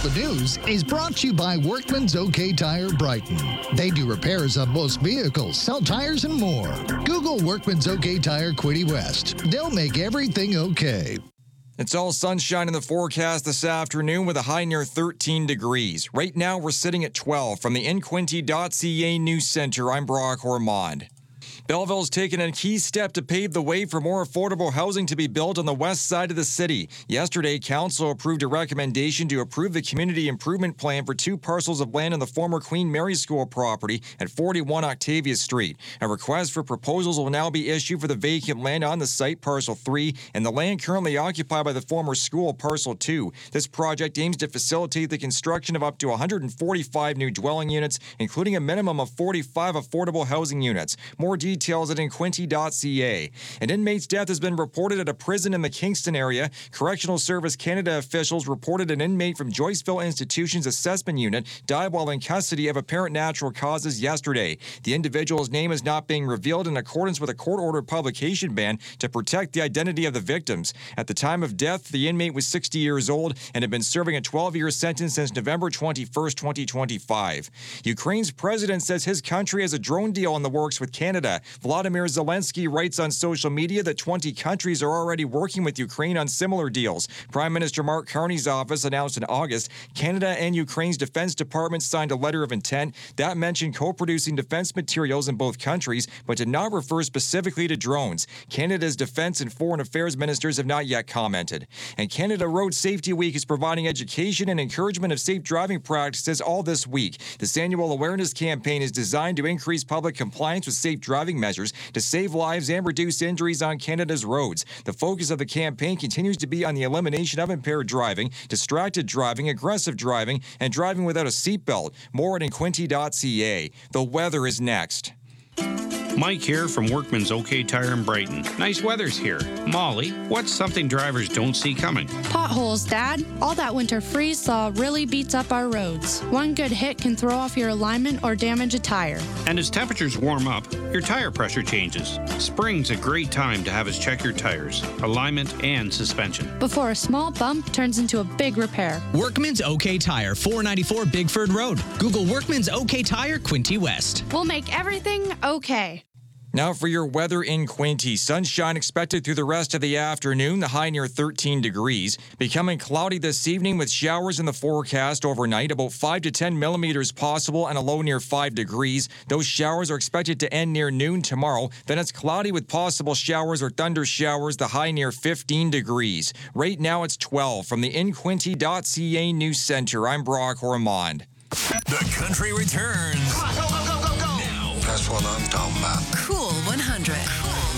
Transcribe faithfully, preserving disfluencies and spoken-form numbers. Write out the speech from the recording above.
The News is brought to you by Workman's OK Tire Brighton. They do repairs on most vehicles, sell tires, and more. Google Workman's OK Tire Quinte West. They'll make everything okay. It's all sunshine in the forecast this afternoon with a high near thirteen degrees. Right now, we're sitting at twelve. From the N Quinte dot C A News Center, I'm Brock Ormond. Belleville's taken a key step to pave the way for more affordable housing to be built on the west side of the city. Yesterday, Council approved a recommendation to approve the community improvement plan for two parcels of land on the former Queen Mary School property at forty-one Octavia Street. A request for proposals will now be issued for the vacant land on the site, Parcel three, and the land currently occupied by the former school, Parcel two. This project aims to facilitate the construction of up to one hundred forty-five new dwelling units, including a minimum of forty-five affordable housing units. More details at N Quinte dot C A. An inmate's death has been reported at a prison in the Kingston area. Correctional Service Canada officials reported an inmate from Joyceville Institution's assessment unit died while in custody of apparent natural causes yesterday. The individual's name is not being revealed in accordance with a court-ordered publication ban to protect the identity of the victims. At the time of death, the inmate was sixty years old and had been serving a twelve-year sentence since November twenty-first, twenty twenty-five. Ukraine's president says his country has a drone deal in the works with Canada. Volodymyr Zelensky writes on social media that twenty countries are already working with Ukraine on similar deals. Prime Minister Mark Carney's office announced in August Canada and Ukraine's defense departments signed a letter of intent that mentioned co-producing defense materials in both countries, but did not refer specifically to drones. Canada's defense and foreign affairs ministers have not yet commented. And Canada Road Safety Week is providing education and encouragement of safe driving practices all this week. This annual awareness campaign is designed to increase public compliance with safe driving measures to save lives and reduce injuries on Canada's roads. The focus of the campaign continues to be on the elimination of impaired driving, distracted driving, aggressive driving, and driving without a seatbelt. More at N Quinte dot C A. The weather is next. Mike here from Workman's OK Tire in Brighton. Nice weather's here. Molly, what's something drivers don't see coming? Potholes, Dad. All that winter freeze thaw really beats up our roads. One good hit can throw off your alignment or damage a tire. And as temperatures warm up, your tire pressure changes. Spring's a great time to have us check your tires, alignment, and suspension. Before a small bump turns into a big repair. Workman's OK Tire, four ninety-four Bigford Road. Google Workman's OK Tire Quinte West. We'll make everything okay. Now for your weather in Quinte. Sunshine expected through the rest of the afternoon, the high near thirteen degrees. Becoming cloudy this evening with showers in the forecast overnight, about five to ten millimeters possible and a low near five degrees. Those showers are expected to end near noon tomorrow. Then it's cloudy with possible showers or thunder showers, the high near fifteen degrees. Right now it's twelve. From the N Quinte dot C A News Center, I'm Brock Ormond. The Country returns. Come on, go, go, go, go, go. Now. That's what I'm talking about. Cool one hundred.